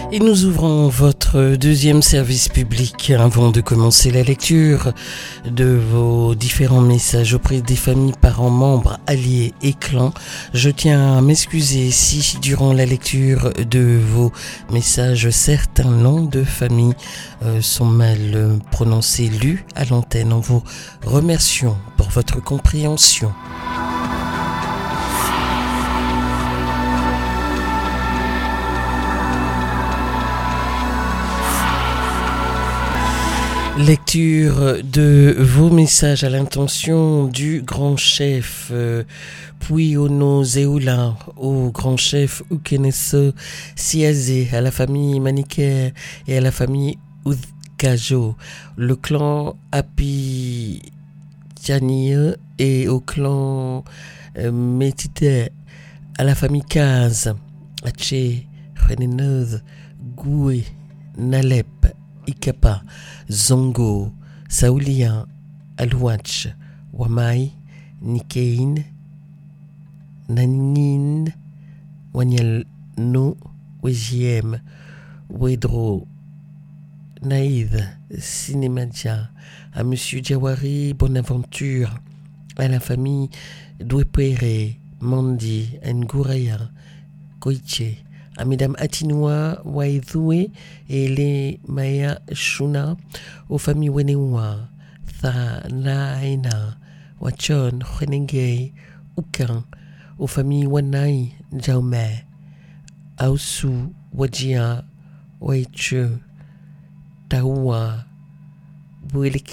Et nous ouvrons votre deuxième service public avant de commencer la lecture de vos différents messages auprès des familles, parents, membres, alliés et clans. Je tiens à m'excuser si durant la lecture de vos messages certains noms de famille sont mal prononcés, lus à l'antenne. En vous remercions pour votre compréhension. Lecture de vos messages à l'intention du grand chef Puyono Zeoula, au grand chef Ukeneso Siazé, à la famille Maniker et à la famille Udkajo, le clan Api Tianie et au clan Métité, à la famille Kaz, Haché, Reneneuze, Goué, Nalep, Ikapa, Zongo, Saoulia, Alouach, Wamai, Nikein, Nanin, Wanyal No, Wejiem, Wedro, Naïd, Cinémadia, à Monsieur Diawari, Bonaventure, à la famille Douepere, Mandi, Ngouraya, Koiche, à Mesdames Atinoa, Waizoué et les Maya Shuna, aux familles Wenewa, Thanaina, Wachon, Renengay, Oukan, aux familles Wanai, Jaume, Aosu, Wajia, Waiche, Taoua, Bouelek.